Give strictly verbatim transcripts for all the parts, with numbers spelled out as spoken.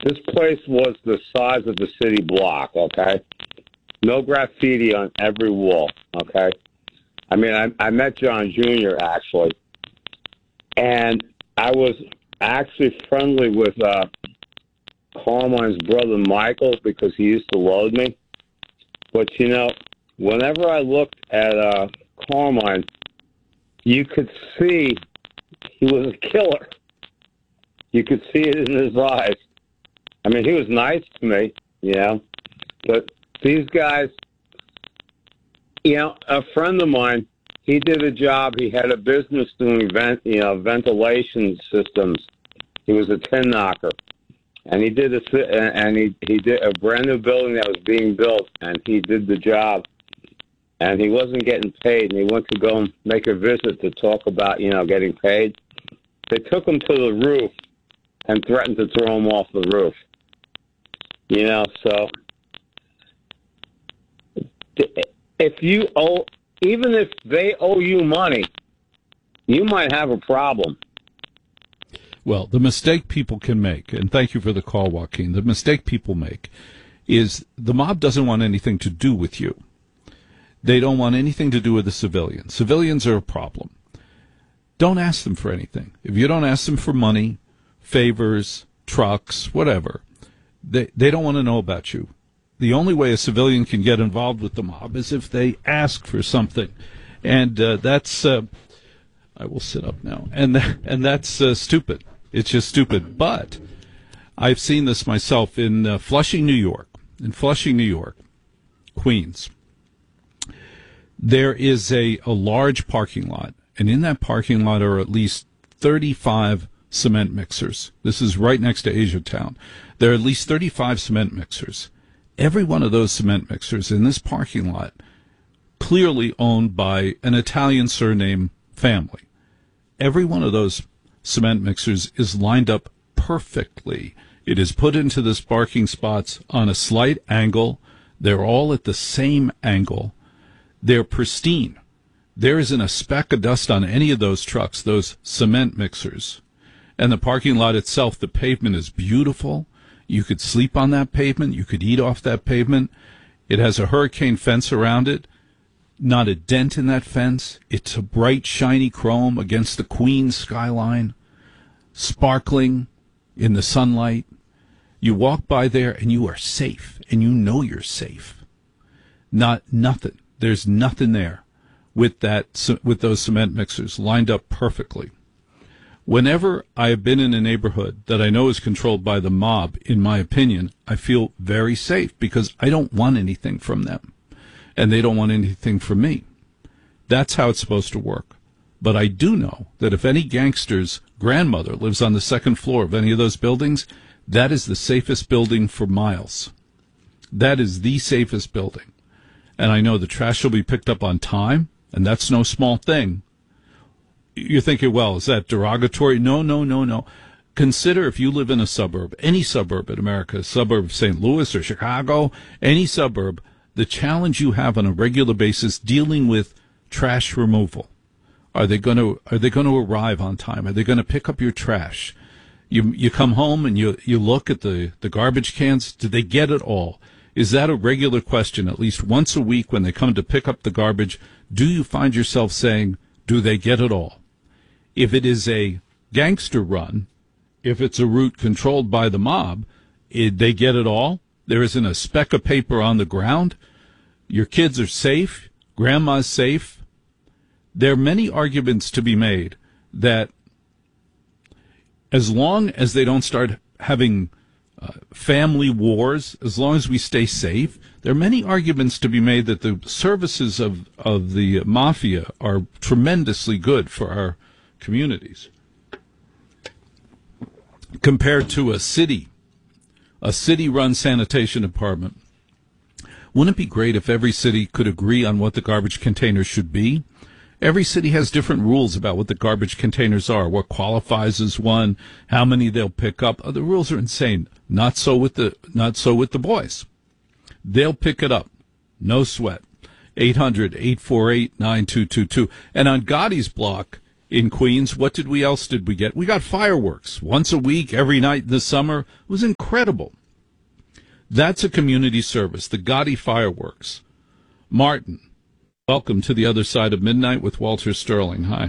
This place was the size of the city block, okay? No graffiti on every wall, okay? I mean, I, I met John Junior, actually, and I was actually friendly with uh, Carmine's brother, Michael, because he used to load me. But, you know, whenever I looked at uh, Carmine, you could see he was a killer. You could see it in his eyes. I mean, he was nice to me, you know, but these guys, you know, a friend of mine, he did a job. He had a business doing vent, you know, ventilation systems. He was a tin knocker, and he did a and he he did a brand new building that was being built, and he did the job, and he wasn't getting paid. And he went to go and make a visit to talk about, you know, getting paid. They took him to the roof and threatened to throw him off the roof. You know, so if you owe, even if they owe you money, you might have a problem. Well, the mistake people can make, and thank you for the call, Joaquin, the mistake people make is the mob doesn't want anything to do with you. They don't want anything to do with the civilians. Civilians are a problem. Don't ask them for anything. If you don't ask them for money, favors, trucks, whatever, they they don't want to know about you. The only way a civilian can get involved with the mob is if they ask for something, and uh, that's uh, I will sit up now, and th- and that's uh, stupid. It's just stupid. But I've seen this myself in uh, Flushing, New York. In Flushing, New York, Queens, there is a, a large parking lot, and in that parking lot are at least thirty-five cement mixers. This is right next to Asia Town. There are at least thirty-five cement mixers. Every one of those cement mixers in this parking lot clearly owned by an Italian surname family. Every one of those cement mixers is lined up perfectly. It is put into the parking spots on a slight angle. They're all at the same angle. They're pristine. There isn't a speck of dust on any of those trucks, those cement mixers. And the parking lot itself, the pavement is beautiful. You could sleep on that pavement. You could eat off that pavement. It has a hurricane fence around it. Not a dent in that fence. It's a bright, shiny chrome against the Queens skyline, sparkling in the sunlight. You walk by there and you are safe, and you know you're safe. Not nothing. There's nothing there with that with those cement mixers lined up perfectly. Whenever I have been in a neighborhood that I know is controlled by the mob, in my opinion, I feel very safe because I don't want anything from them, and they don't want anything from me. That's how it's supposed to work. But I do know that if any gangster's grandmother lives on the second floor of any of those buildings, that is the safest building for miles. That is the safest building. And I know the trash will be picked up on time, and that's no small thing. You're thinking, well, is that derogatory? No, no, no, no. Consider if you live in a suburb, any suburb in America, a suburb of Saint Louis or Chicago, any suburb, the challenge you have on a regular basis dealing with trash removal. Are they going to are they going to arrive on time? Are they going to pick up your trash? You you come home and you you look at the, the garbage cans. Do they get it all? Is that a regular question? At least once a week when they come to pick up the garbage, do you find yourself saying, do they get it all? If it is a gangster run, if it's a route controlled by the mob, it, they get it all. There isn't a speck of paper on the ground. Your kids are safe. Grandma's safe. There are many arguments to be made that as long as they don't start having uh, family wars, as long as we stay safe, there are many arguments to be made that the services of, of the mafia are tremendously good for our communities compared to a city, a city-run sanitation department. Wouldn't it be great if every city could agree on what the garbage containers should be? Every city has different rules about what the garbage containers are, what qualifies as one, how many they'll pick up. Oh, the rules are insane. Not so with the not so with the boys. They'll pick it up. No sweat. eight hundred, eight four eight, nine two two two. And on Gotti's block, in Queens. What did we else did we get? We got fireworks once a week, every night this summer. It was incredible. That's a community service, the Gotti fireworks. Martin, welcome to the other side of midnight with Walter Sterling. Hi.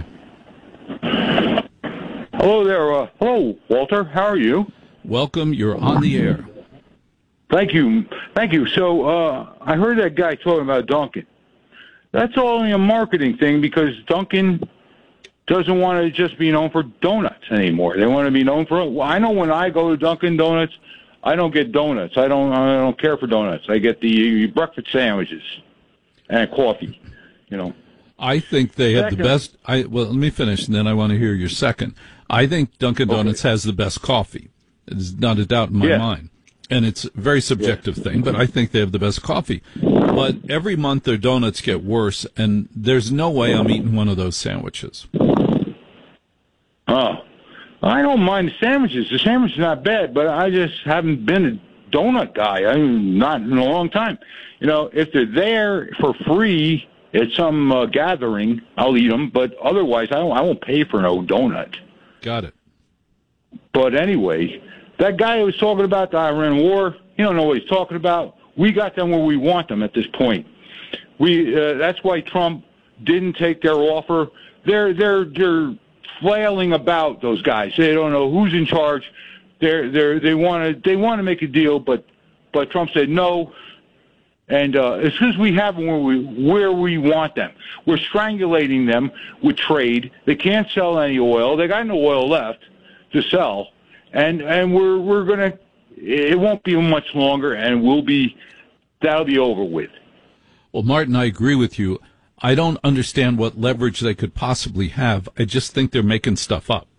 Hello there. Uh, hello, Walter. How are you? Welcome. You're on the air. Thank you. Thank you. So uh, I heard that guy talking about Dunkin'. That's only a marketing thing because Dunkin' doesn't want to just be known for donuts anymore. They want to be known for. Well, I know when I go to Dunkin' Donuts, I don't get donuts. I don't. I don't care for donuts. I get the breakfast sandwiches and coffee. You know. I think they have Second. the best. I well, let me finish, and then I want to hear your second. I think Dunkin' Donuts okay. has the best coffee. There's not a doubt in my yeah. mind. And it's a very subjective yeah. thing, but I think they have the best coffee. But every month their donuts get worse, and there's no way I'm eating one of those sandwiches. Oh, I don't mind the sandwiches. The sandwich is not bad, but I just haven't been a donut guy. I mean, not in a long time. You know, if they're there for free at some uh, gathering, I'll eat them. But otherwise, I, don't, I won't pay for no donut. Got it. But anyway, that guy who was talking about the Iran war, he don't know what he's talking about. We got them where we want them at this point. We uh, that's why Trump didn't take their offer. They're they're they're flailing about, those guys. They don't know who's in charge. They're they they want to they want to make a deal, but but Trump said no. And uh, as soon as we have them where we where we want them, we're strangulating them with trade. They can't sell any oil. They got no oil left to sell, and and we're we're gonna. It won't be much longer, and we'll be that'll be over with. Well, Martin, I agree with you. I don't understand what leverage they could possibly have. I just think they're making stuff up.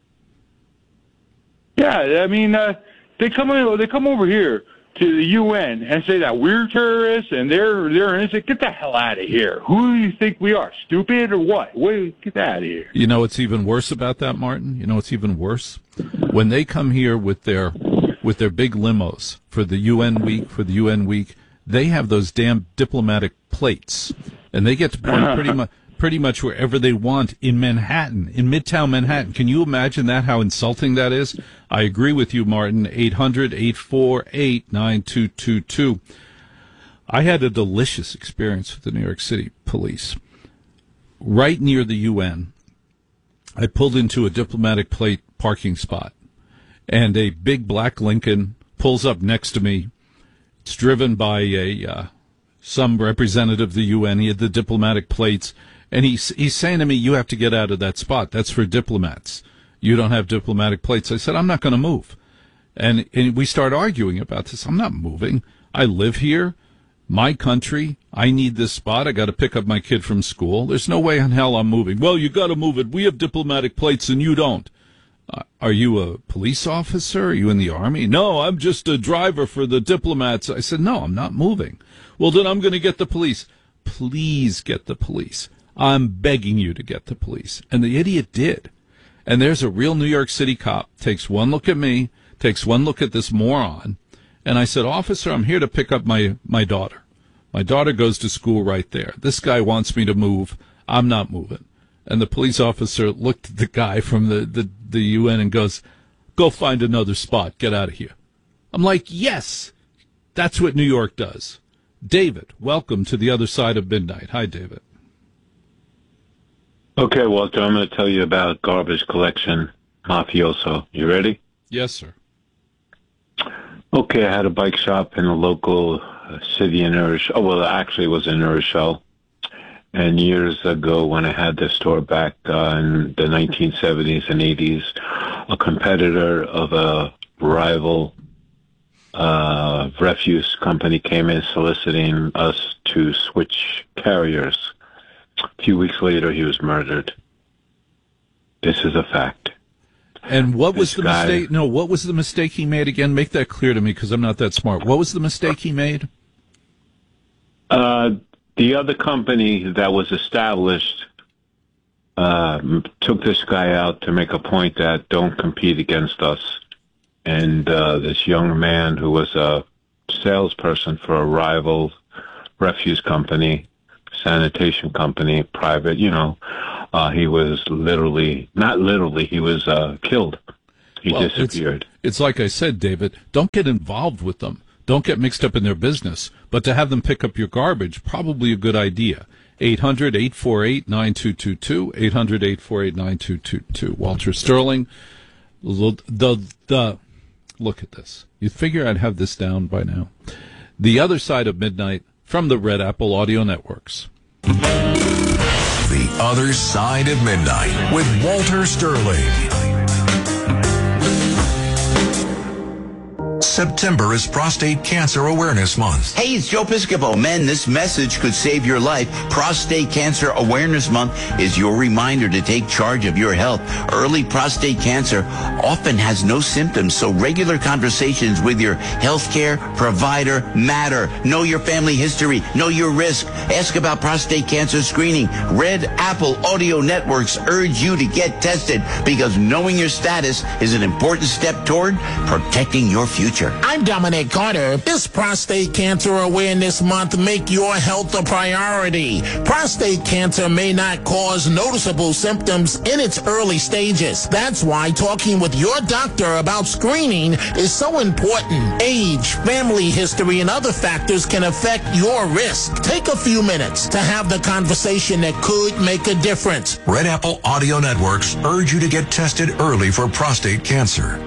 Yeah, I mean, uh, they come in, they come over here to the U N and say that we're terrorists and they're they're innocent. Get the hell out of here! Who do you think we are? Stupid or what? Wait, get out of here! You know what's even worse about that, Martin? You know what's even worse? When they come here with their with their big limos for the U N week, for the U N week, they have those damn diplomatic plates, and they get to park pretty much pretty much wherever they want in Manhattan, in Midtown Manhattan. Can you imagine that? How insulting that is? I agree with you, Martin. eight hundred, eight four eight, nine two two two. I had a delicious experience with the New York City police. Right near the U N, I pulled into a diplomatic plate parking spot, and a big black Lincoln pulls up next to me. It's driven by a uh, some representative of the U N. He had the diplomatic plates, and he's he's saying to me, "You have to get out of that spot. That's for diplomats. You don't have diplomatic plates." I said, "I'm not going to move," and and we start arguing about this. I'm not moving. I live here, my country. I need this spot. I got to pick up my kid from school. There's no way in hell I'm moving. Well, you got to move it. We have diplomatic plates, and you don't. Uh, are you a police officer? Are you in the Army? No, I'm just a driver for the diplomats. I said, no, I'm not moving. Well, then I'm going to get the police. Please get the police. I'm begging you to get the police. And the idiot did. And there's a real New York City cop, takes one look at me, takes one look at this moron. And I said, officer, I'm here to pick up my, my daughter. My daughter goes to school right there. This guy wants me to move. I'm not moving. And the police officer looked at the guy from the, the, the U N and goes, go find another spot. Get out of here. I'm like, yes, that's what New York does. David, welcome to the other side of midnight. Hi, David. Okay, Walter, I'm going to tell you about garbage collection mafioso. You ready? Yes, sir. Okay, I had a bike shop in a local uh, city in New Rochelle. Oh, well, actually, it was in New Rochelle. And years ago, when I had this store back uh, in the nineteen seventies and eighties, a competitor of a rival uh, refuse company came in soliciting us to switch carriers. A few weeks later, he was murdered. This is a fact. And what was this the guy, mistake? No, what was the mistake he made again? Make that clear to me, because I'm not that smart. What was the mistake he made? Uh, the other company that was established uh, took this guy out to make a point that don't compete against us. And uh, this young man who was a salesperson for a rival refuse company, sanitation company, private, you know, uh, he was literally, not literally, he was uh, killed. He well, disappeared. It's, it's like I said, David, don't get involved with them. Don't get mixed up in their business. But to have them pick up your garbage, probably a good idea. eight hundred, eight four eight, nine two two two, eight hundred, eight four eight, nine two two two. Walter Sterling, the, the, the, look at this. You'd figure I'd have this down by now. The Other Side of Midnight from the Red Apple Audio Networks. The Other Side of Midnight with Walter Sterling. September is Prostate Cancer Awareness Month. Hey, it's Joe Piscopo. Men, this message could save your life. Prostate Cancer Awareness Month is your reminder to take charge of your health. Early prostate cancer often has no symptoms, so regular conversations with your healthcare provider matter. Know your family history. Know your risk. Ask about prostate cancer screening. Red Apple Audio Networks urge you to get tested because knowing your status is an important step toward protecting your future. I'm Dominic Carter. This Prostate Cancer Awareness Month make your health a priority. Prostate cancer may not cause noticeable symptoms in its early stages. That's why talking with your doctor about screening is so important. Age, family history, and other factors can affect your risk. Take a few minutes to have the conversation that could make a difference. Red Apple Audio Networks urge you to get tested early for prostate cancer.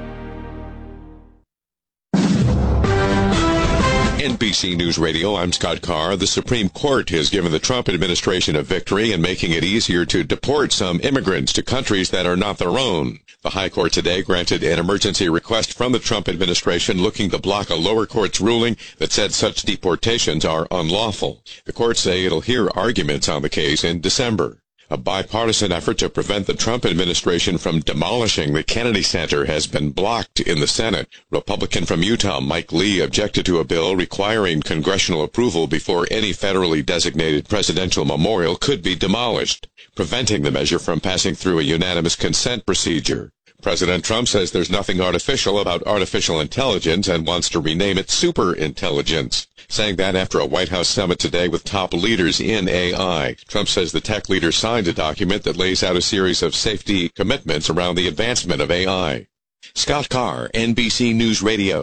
N B C News Radio, I'm Scott Carr. The Supreme Court has given the Trump administration a victory in making it easier to deport some immigrants to countries that are not their own. The High Court today granted an emergency request from the Trump administration looking to block a lower court's ruling that said such deportations are unlawful. The courts say it'll hear arguments on the case in December. A bipartisan effort to prevent the Trump administration from demolishing the Kennedy Center has been blocked in the Senate. Republican from Utah, Mike Lee, objected to a bill requiring congressional approval before any federally designated presidential memorial could be demolished, preventing the measure from passing through a unanimous consent procedure. President Trump says there's nothing artificial about artificial intelligence and wants to rename it superintelligence, saying that after a White House summit today with top leaders in A I. Trump says the tech leader signed a document that lays out a series of safety commitments around the advancement of A I. Scott Carr, N B C News Radio.